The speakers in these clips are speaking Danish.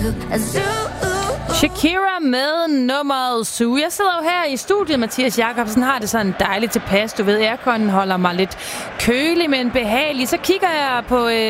Shakira med nummeret Zoo. Jeg sidder jo her i studiet, Mathias Jakobsen, har det sådan dejligt tilpas. Du ved, airconen holder mig lidt kølig, men behagelig. Så kigger jeg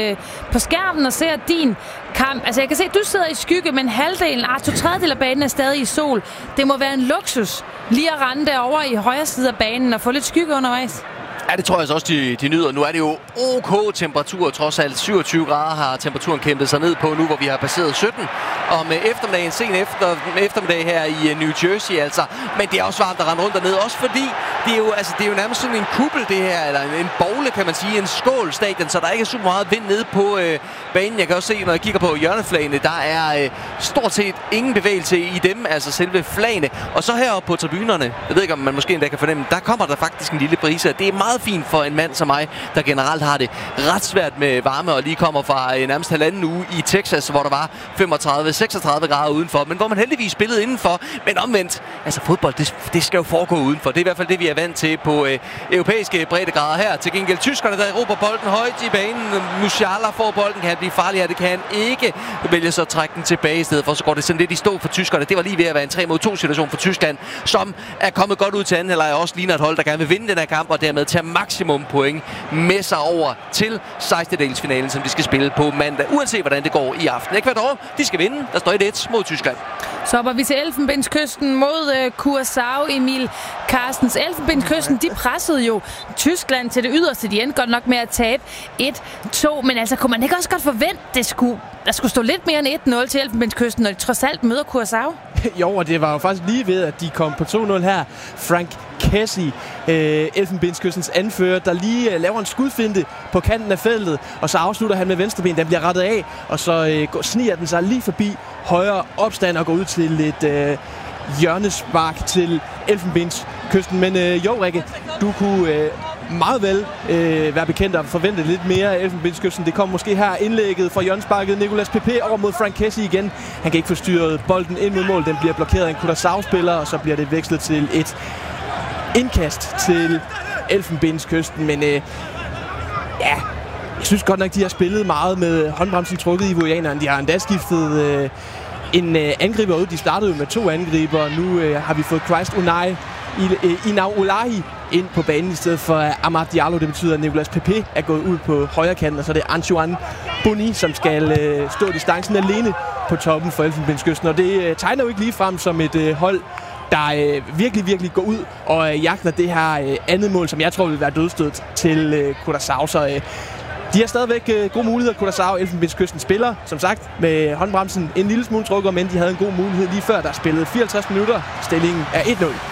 på skærmen og ser din kamp. Altså, jeg kan se, at du sidder i skygge, men halvdelen, 2/3 af banen er stadig i sol. Det må være en luksus lige at rende derovre i højre side af banen og få lidt skygge undervejs. Ja, det tror jeg også, de nyder. Nu er det jo OK temperatur, trods alt 27 grader har temperaturen kæmpet sig ned på nu, hvor vi har passeret 17 om eftermiddagen, sen eftermiddag her i New Jersey, altså. Men det er også varmt at rende rundt dernede, også fordi det er jo nærmest sådan en kuppel, det her, eller en bogle, kan man sige, en skålstadion, så der ikke er super meget vind nede på banen. Jeg kan også se, når jeg kigger på hjørneflagene, der er stort set ingen bevægelse i dem, altså selve flagene. Og så heroppe på tribunerne, jeg ved ikke, om man måske endda kan fornemme, der kommer der faktisk en lille brise. Det er meget fint for en mand som mig, der generelt har det ret svært med varme og lige kommer fra nærmest halvanden uge i Texas, hvor der var 35-36 grader udenfor, men hvor man heldigvis spillede indenfor. Men omvendt, altså fodbold, det skal jo foregå udenfor. Det er i hvert fald det, vi er vant til på europæiske breddegrader her. Til gengæld tyskerne, der erobrer bolden højt i banen. Musiala får bolden, kan han blive farlig her, det kan han ikke. Vælger så at trække den tilbage i stedet for, så går det sådan lidt i stå for tyskerne. Det var lige ved at være en 3-mod-2 situation for Tyskland, som er kommet godt ud til anden halvleg, også ligner et hold, der gerne vil vinde den her kamp, og dermed tage maksimum point med sig over til 16-delsfinalen, som de skal spille på mandag, uanset hvordan det går i aften. Ecuador, de skal vinde. Der står 1-1 mod Tyskland. Så hopper vi til Elfenbenskysten mod Curaçao. Emil Carstens. Elfenbenskysten, de pressede jo Tyskland til det yderste. De endte godt nok med at tabe 1-2. Men altså, kunne man ikke også godt forvente, der skulle stå lidt mere end 1-0 til Elfenbenskysten, når de trods alt møder Curaçao? Jo, og det var jo faktisk lige ved, at de kom på 2-0 her. Frank Kessie, Elfenbenskystens anfører, der lige laver en skudfinte på kanten af feltet, og så afslutter han med venstreben. Den bliver rettet af, og så sniger den sig lige forbi højre opstand og går ud til et hjørnespark til Elfenbenskysten. Men jo, Rikke, du kunne meget vel være bekendt og forvente lidt mere af Elfenbenskysten. Det kom måske her indlægget fra hjørnesparket. Nicolas Pepe over mod Frank Kessie igen. Han kan ikke få styret bolden ind mod mål. Den bliver blokeret af en Curaçao-spiller, og så bliver det vekslet til et indkast til Elfenbenskysten. Men ja, jeg synes godt nok, de har spillet meget med håndbremsen trukket i ivorianerne. De har endda skiftet en angriber ud. De startede jo med 2 angriber, og nu har vi fået Christ Inau Olahi ind på banen i stedet for Amad Diallo. Det betyder, at Nicolas Pepe er gået ud på højre kanten, og så er det Antoine Boni, som skal stå distancen alene på toppen for Elfenbenskysten. Og det tegner jo ikke lige frem som et hold, der virkelig går ud og jagter det her andet mål, som jeg tror vil være dødstødet til Curaçao. Så de har stadigvæk gode muligheder. Curaçao, Elfenbenskysten spiller, som sagt, med håndbremsen en lille smule trukket, men de havde en god mulighed lige før, der spillede 54 minutter. Stillingen er 1-0.